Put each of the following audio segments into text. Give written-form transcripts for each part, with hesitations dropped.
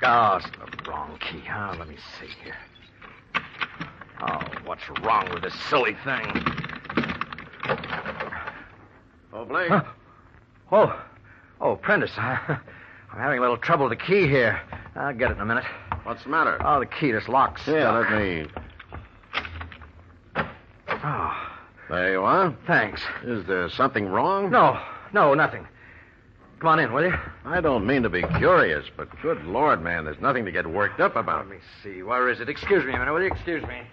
Oh, it's the wrong key, huh? Let me see here. Oh, what's wrong with this silly thing? Oh, Blake. Huh? Oh, Prentice. I'm having a little trouble with the key here. I'll get it in a minute. What's the matter? Oh, the key just locks. Yeah, let me... Oh, There you are. thanks. Is there something wrong? No, nothing. Come on in, will you? I don't mean to be curious, but good Lord, man, there's nothing to get worked up about. Let me see. Where is it? Excuse me a minute, will you? Excuse me.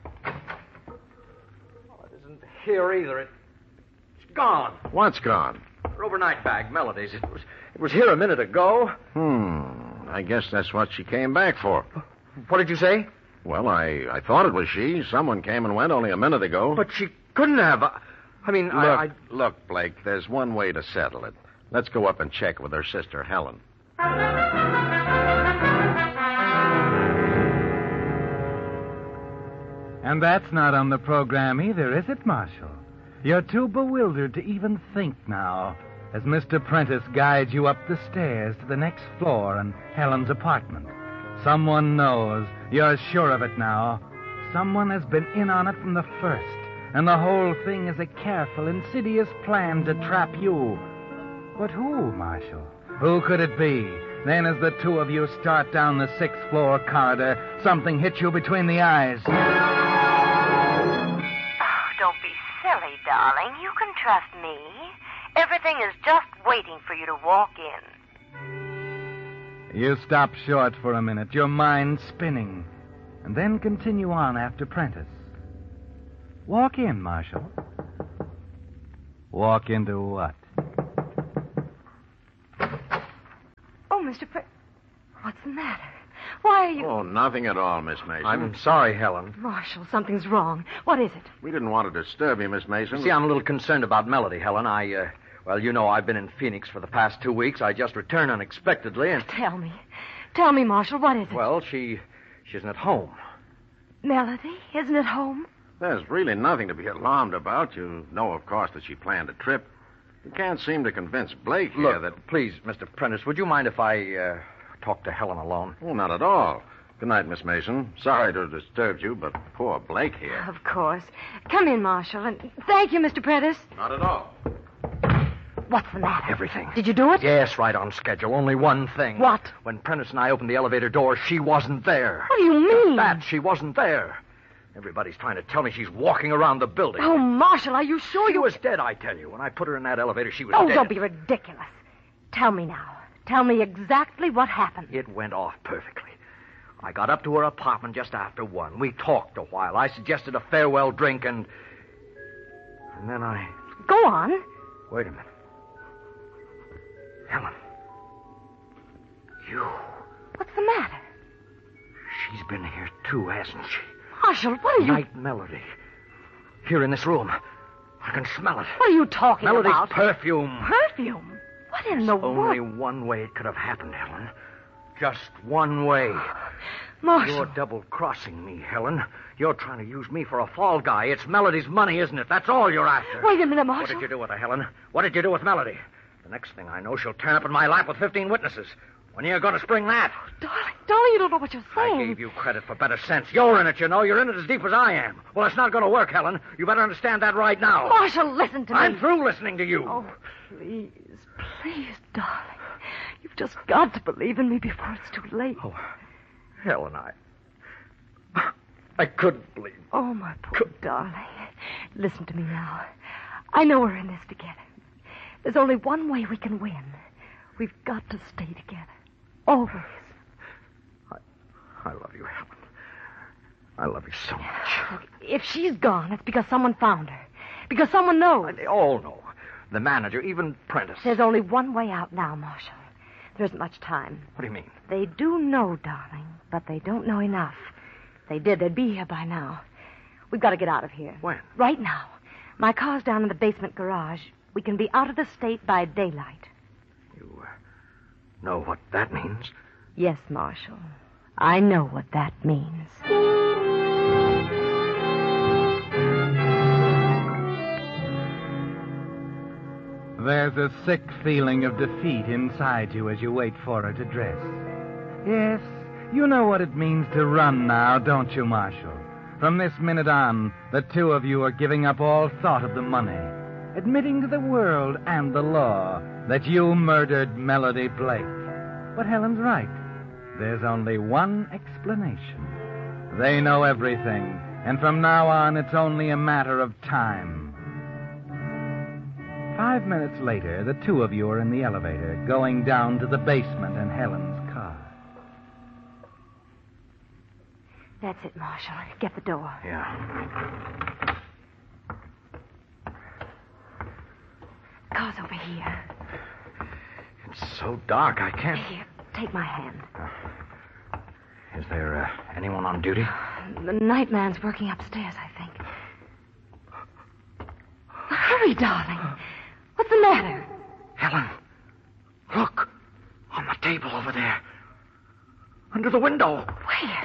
Oh, it isn't here either. It's gone. What's gone? Her overnight bag, Melody's. It was here a minute ago. I guess that's what she came back for. What did you say? Well, I thought it was she. Someone came and went only a minute ago. But she couldn't have. Look, Blake, there's one way to settle it. Let's go up and check with her sister, Helen. And that's not on the program either, is it, Marshal? You're too bewildered to even think now, as Mr. Prentice guides you up the stairs to the next floor in Helen's apartment. Someone knows. You're sure of it now. Someone has been in on it from the first, and the whole thing is a careful, insidious plan to trap you. But who, Marshal? Who could it be? Then as the two of you start down the 6th floor corridor, something hits you between the eyes. Oh, don't be silly, darling. You can trust me. Everything is just waiting for you to walk in. You stop short for a minute, your mind spinning, and then continue on after Prentice. Walk in, Marshal. Walk into what? Oh, Mr. What's the matter? Why are you... Oh, nothing at all, Miss Mason. I'm sorry, Helen. Marshal, something's wrong. What is it? We didn't want to disturb you, Miss Mason. See, I'm a little concerned about Melody, Helen. Well, you know, I've been in Phoenix for the past 2 weeks. I just returned unexpectedly, and... Tell me. Tell me, Marshal, what is it? Well, she isn't at home. Melody isn't at home? There's really nothing to be alarmed about. You know, of course, that she planned a trip. You can't seem to convince Blake here that... Please, Mr. Prentice, would you mind if I talk to Helen alone? Oh, not at all. Good night, Miss Mason. Sorry to have disturbed you, but poor Blake here. Of course. Come in, Marshal, and thank you, Mr. Prentice. Not at all. What's the matter? Everything. Did you do it? Yes, right on schedule. Only one thing. What? When Prentice and I opened the elevator door, she wasn't there. What do you mean? That she wasn't there. Everybody's trying to tell me she's walking around the building. Oh, Marshal, are you sure She was dead, I tell you. When I put her in that elevator, she was dead. Oh, don't be ridiculous. Tell me now. Tell me exactly what happened. It went off perfectly. I got up to her apartment just after 1. We talked a while. I suggested a farewell drink, and then I... Go on. Wait a minute. Helen. You. What's the matter? She's been here, too, hasn't she? Marshal, what are you... Night Melody. Here in this room. I can smell it. What are you talking Melody's about? perfume. Perfume? What in the world? Only one way it could have happened, Helen. Just one way. Marshal. You're double-crossing me, Helen. You're trying to use me for a fall guy. It's Melody's money, isn't it? That's all you're after. Wait a minute, What Marshal. did you do with her, Helen? What did you do with Melody? The next thing I know, she'll turn up in my lap with 15 witnesses. When are you going to spring that? Darling, you don't know what you're saying. I gave you credit for better sense. You're in it, you know. You're in it as deep as I am. Well, it's not going to work, Helen. You better understand that right now. Marshal, listen to me. I'm through listening to you. Oh, please, darling. You've just got to believe in me before it's too late. Oh, Helen, I couldn't believe. Oh, my poor darling. Listen to me now. I know we're in this together. There's only one way we can win. We've got to stay together. Always. I love you, Helen. I love you so much. Look, if she's gone, it's because someone found her. Because someone knows. They all know. The manager, even Prentice. There's only one way out now, Marshal. There isn't much time. What do you mean? They do know, darling, but they don't know enough. If they did, they'd be here by now. We've got to get out of here. When? Right now. My car's down in the basement garage. We can be out of the state by daylight. You know what that means? Yes, Marshal. I know what that means. There's a sick feeling of defeat inside you as you wait for her to dress. Yes, you know what it means to run now, don't you, Marshal? From this minute on, the two of you are giving up all thought of the money, admitting to the world and the law that you murdered Melody Blake. But Helen's right. There's only one explanation. They know everything, and from now on, it's only a matter of time. 5 minutes later, the two of you are in the elevator, going down to the basement in Helen's car. That's it, Marshal. Get the door. Yeah. Car's over here. It's so dark, I can't... Here, take my hand. Is there anyone on duty? The night man's working upstairs, I think. Hurry, darling. What's the matter? Helen, look. On the table over there. Under the window.